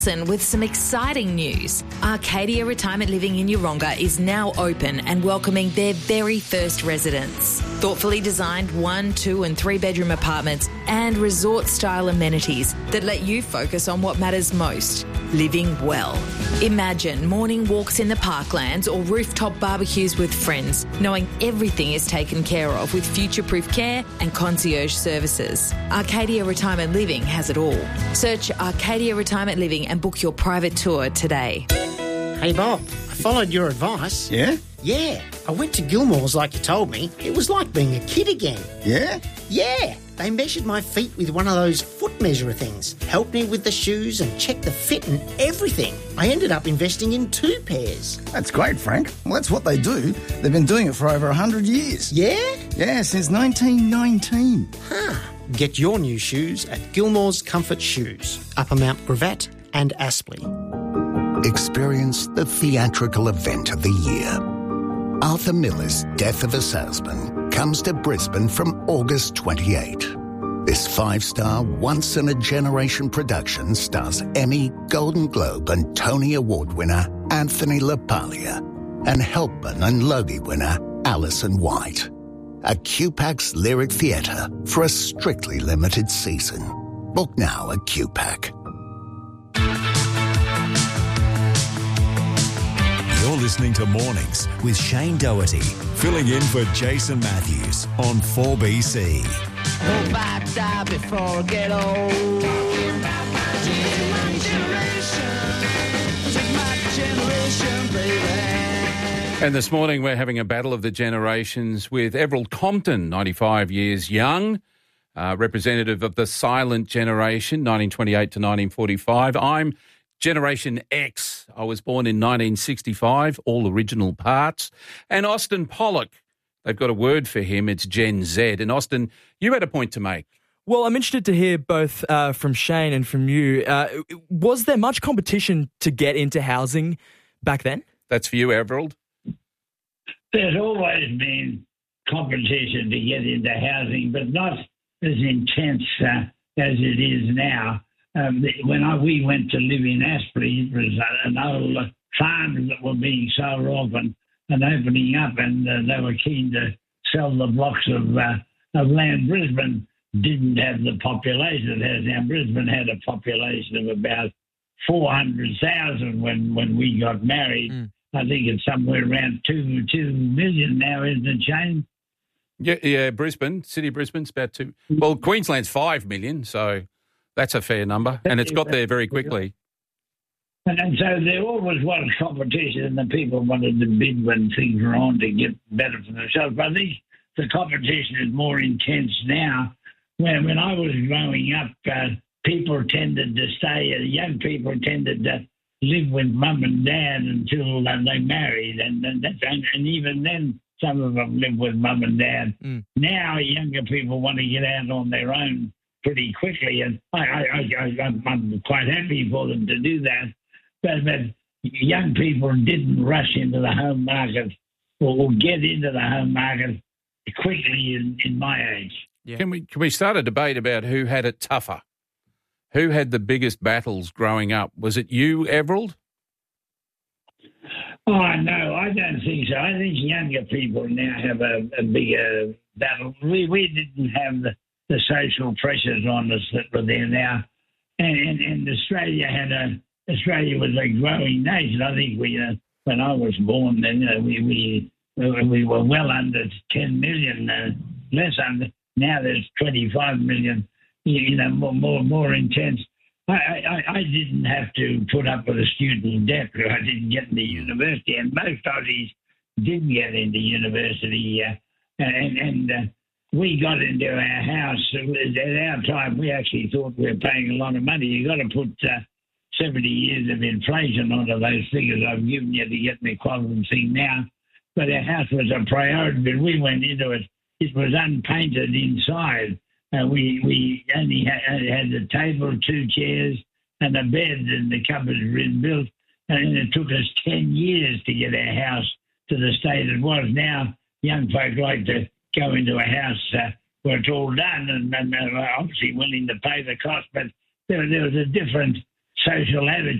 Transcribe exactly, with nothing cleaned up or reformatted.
With some exciting news. Arcadia Retirement Living in Yeronga is now open and welcoming their very first residents. Thoughtfully designed one, two and three bedroom apartments and resort-style amenities that let you focus on what matters most, living well. Imagine morning walks in the parklands or rooftop barbecues with friends, knowing everything is taken care of with future-proof care and concierge services. Arcadia Retirement Living has it all. Search Arcadia Retirement Living and book your private tour today. Hey Bob, I followed your advice. Yeah? Yeah, I went to Gilmore's like you told me. It was like being a kid again. Yeah? Yeah, they measured my feet with one of those foot measurer things, helped me with the shoes and checked the fit and everything. I ended up investing in two pairs. That's great, Frank. Well, that's what they do. They've been doing it for over one hundred years. Yeah? Yeah, since nineteen nineteen. Huh. Get your new shoes at Gilmore's Comfort Shoes, Upper Mount Gravatt and Aspley. Experience the theatrical event of the year. Arthur Miller's Death of a Salesman comes to Brisbane from August twenty-eighth. This five-star, once-in-a-generation production stars Emmy, Golden Globe and Tony Award winner Anthony LaPaglia and Helpman and Logie winner Alison White. A Q PAC's Lyric Theatre for a strictly limited season. Book now at Q PAC. You're listening to Mornings with Shane Doherty, filling in for Jason Matthews on four B C. Hope I die before I get old. Take my generation, take my generation, baby. And this morning we're having a battle of the generations with Everald Compton, ninety-five years young, uh, representative of the silent generation, nineteen twenty-eight to nineteen forty-five. I'm Generation X. I was born in nineteen sixty-five, all original parts. And Austin Pollock, they've got a word for him. It's Gen Z. And Austin, you had a point to make. Well, I'm interested to hear both uh, from Shane and from you. Uh, was there much competition to get into housing back then? That's for you, Everald. There's always been competition to get into housing, but not as intense uh, as it is now. Um, when I, we went to live in Aspley, it was an old farm that were being sold off and, and opening up, and uh, they were keen to sell the blocks of, uh, of land. Brisbane didn't have the population it has now. Brisbane had a population of about four hundred thousand when, when we got married. Mm. I think it's somewhere around two two million now, isn't it, Shane? Yeah, yeah. Brisbane, City of Brisbane's about two. Well, Queensland's five million, so that's a fair number, and it's got there very quickly. And, and so there always was competition, and the people wanted to bid when things were on to get better for themselves. But I think the competition is more intense now. When when I was growing up, uh, people tended to stay. Uh, young people tended to live with mum and dad until uh, they married, and and, that's, and and even then, some of them live with mum and dad. Mm. Now, younger people want to get out on their own pretty quickly, and I, I, I, I'm quite happy for them to do that. But, but young people didn't rush into the home market or get into the home market quickly in, in my age. Yeah. Can we can we start a debate about who had it tougher? Who had the biggest battles growing up? Was it you, Everald? Oh, no, I don't think so. I think younger people now have a, a bigger battle. We we didn't have the, the social pressures on us that were there now. And, and, and Australia had a Australia was a growing nation. I think we, uh, when I was born, then uh, we, we we were well under ten million, uh, less under. Now there's twenty-five million. You know, more more more intense. I, I, I didn't have to put up with a student debt because I didn't get into university, and most Aussies didn't get into university. Uh, and and uh, we got into our house at our time. We actually thought we were paying a lot of money. You got to put uh, seventy years of inflation onto those figures I've given you to get the equivalent thing now. But our house was a priority. But we went into it. It was unpainted inside. Uh, we we only had, had a table, two chairs, and a bed, and the cupboards were inbuilt. And it took us ten years to get our house to the state it was. Now, young folk like to go into a house uh, where it's all done, and, and they're obviously willing to pay the cost. But there, there was a different social attitude